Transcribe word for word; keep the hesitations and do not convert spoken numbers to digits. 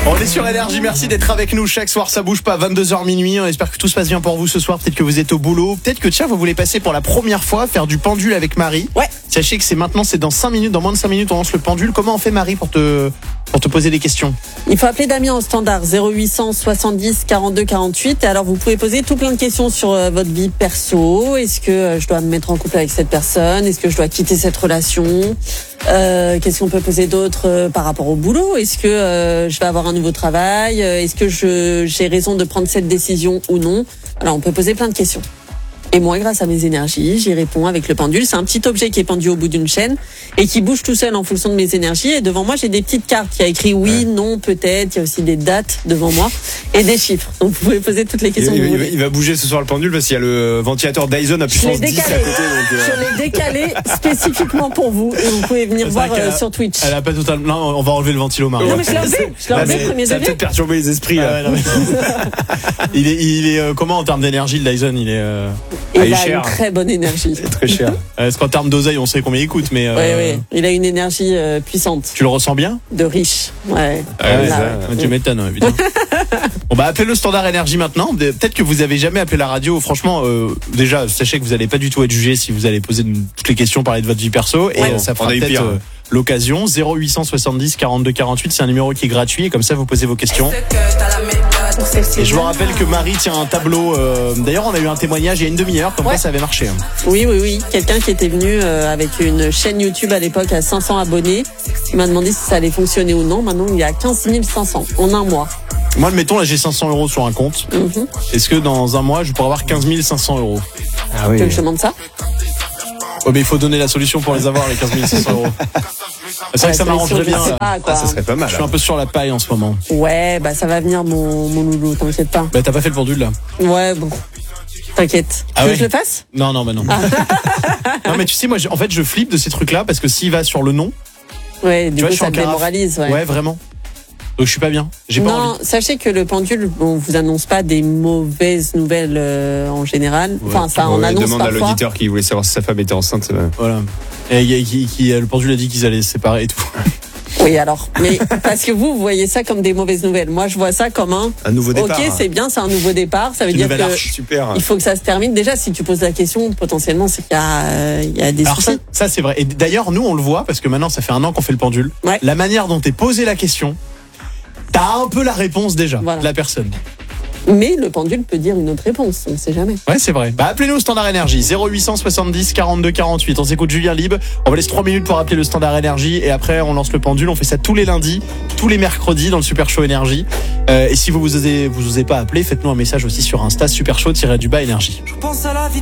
On est sur Énergie, merci d'être avec nous chaque soir, ça bouge pas, vingt-deux heures minuit, on espère que tout se passe bien pour vous ce soir, peut-être que vous êtes au boulot, peut-être que tiens vous voulez passer pour la première fois faire du pendule avec Marie. Ouais. Sachez que c'est maintenant, c'est dans cinq minutes, dans moins de cinq minutes on lance le pendule. Comment on fait Marie pour te, pour te poser des questions? Il faut appeler Damien au standard zéro huit cent soixante-dix quarante-deux quarante-huit. Et alors vous pouvez poser tout plein de questions sur euh, votre vie perso. Est-ce que euh, je dois me mettre en couple avec cette personne? Est-ce que je dois quitter cette relation? euh, Qu'est-ce qu'on peut poser d'autre euh, par rapport au boulot? Est-ce que euh, je vais avoir un nouveau travail? Est-ce que je, j'ai raison de prendre cette décision ou non? Alors on peut poser plein de questions. Et moi, grâce à mes énergies, j'y réponds avec le pendule. C'est un petit objet qui est pendu au bout d'une chaîne et qui bouge tout seul en fonction de mes énergies. Et devant moi, j'ai des petites cartes. Il y a écrit oui, non, peut-être. Il y a aussi des dates devant moi et des chiffres. Donc, vous pouvez poser toutes les questions il, que vous il, voulez. il va bouger ce soir le pendule parce qu'il y a le ventilateur Dyson à Je l'ai puissance dix à décalé. côté. Donc, euh... Je l'ai décalé spécifiquement pour vous. Et vous pouvez venir C'est voir vrai euh, qu'elle a- sur Twitch. Elle a pas totalement. Non, on va enlever le ventilo, Marie. Non, mais je l'ai enlevé. Je l'ai Là, enlevé mais premier Ça a degré. peut-être perturbé les esprits. Ah là. ouais, non, mais- il est, il est euh, comment en termes d'énergie le Dyson? Il est. Euh... Et il il est a cher. une très bonne énergie. C'est très cher. Est-ce qu'en termes d'oseille, on sait combien il coûte, mais. Euh... Oui, oui. Il a une énergie euh, puissante, Tu le ressens bien? de riche. Ouais. Ah ouais, Voilà, ça, ouais. Tu m'étonnes, hein, évidemment. Bon bah appelez le standard énergie maintenant. Peut-être que vous avez jamais appelé la radio. Franchement, euh, déjà sachez que vous allez pas du tout être jugé si vous allez poser de- toutes les questions, parler de votre vie perso, et Ouais. euh, ça fera On a eu peut-être pire. euh, l'occasion. Zéro huit cent soixante-dix quarante-deux quarante-huit, c'est un numéro qui est gratuit et comme ça vous posez vos questions. Et je vous rappelle que Marie tient un tableau. euh, D'ailleurs, on a eu un témoignage il y a une demi-heure, comme Ouais. quoi ça avait marché. hein. Oui, oui, oui. Quelqu'un qui était venu euh, avec une chaîne YouTube à l'époque à cinq cents abonnés. Il m'a demandé si ça allait fonctionner ou non. Maintenant, il y a quinze mille cinq cents en un mois. Moi, admettons, là j'ai cinq cents euros sur un compte. Mhm. Est-ce que dans un mois, je pourrais avoir quinze mille cinq cents euros? Ah Tu oui. veux que je demande ça? Oh, mais il faut donner la solution pour les avoir, les quinze mille cinq cents euros. C'est vrai que ça La m'arrangerait solution, bien. je sais là. pas, quoi. Ah, ça serait pas mal. Je suis un peu sur la paille en ce moment. Ouais, bah ça va venir mon, mon loulou, t'inquiète pas. Bah, t'as pas fait le pendule là? Ouais, bon. T'inquiète. Ah tu veux ouais. que je le fasse? Non, non, bah non. Non, mais tu sais, moi, je- en fait, je flippe de ces trucs-là parce que s'il va sur le nom, Ouais, du tu vois, coup, je suis ça en te carafe. démoralise, ouais. Ouais, vraiment. Donc, je suis pas bien. J'ai pas Non, envie. sachez que le pendule, on vous annonce pas des mauvaises nouvelles euh, en général. Enfin, ça en Ouais, annonce demande à parfois. l'auditeur qui voulait savoir si sa femme était enceinte. euh. Voilà. Et il y a- qui, qui, le pendule a dit qu'ils allaient se séparer et tout. Oui, alors, mais parce que vous, vous voyez ça comme des mauvaises nouvelles. Moi, je vois ça comme un. Un nouveau départ. Ok, c'est bien, c'est un nouveau départ. Ça veut Une dire nouvelle que arche. Super. il faut que ça se termine. Déjà, si tu poses la question, potentiellement, c'est qu'il y a, euh, il y a des Alors ça, soucis. ça c'est vrai. Et d'ailleurs, nous, on le voit parce que maintenant, ça fait un an qu'on fait le pendule. Ouais. La manière dont t'es posé la question, t'as un peu la réponse déjà Voilà. de la personne. Mais le pendule peut dire une autre réponse. On ne sait jamais. Ouais, c'est vrai. Bah, appelez-nous au standard énergie. zéro huit cent soixante-dix quarante-deux quarante-huit. On s'écoute Julien Libre. On va laisser trois minutes pour appeler le standard énergie. Et après, on lance le pendule. On fait ça tous les lundis, tous les mercredis dans le Super Show Énergie. Euh, et si vous vous osez, vous osez pas appeler, faites-nous un message aussi sur Insta, Super Show-du-bas énergie.